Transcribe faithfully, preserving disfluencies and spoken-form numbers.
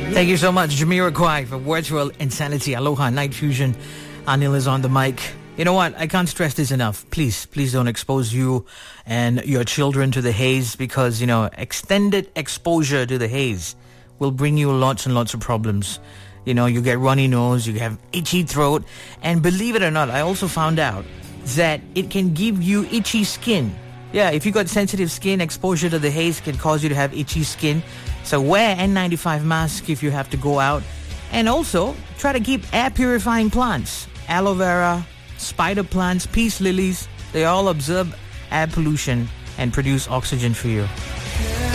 Thank you so much, Jamiroquai, for Virtual Insanity. Aloha, Night Fusion. Anil is on the mic. You know what? I can't stress this enough. Please, please don't expose you and your children to the haze, because, you know, extended exposure to the haze will bring you lots and lots of problems. You know, you get runny nose, you have itchy throat, and believe it or not, I also found out that it can give you itchy skin. Yeah, if you got sensitive skin, exposure to the haze can cause you to have itchy skin. So wear N ninety-five mask if you have to go out. And also, try to keep air purifying plants. Aloe vera, spider plants, peace lilies, they all absorb air pollution and produce oxygen for you.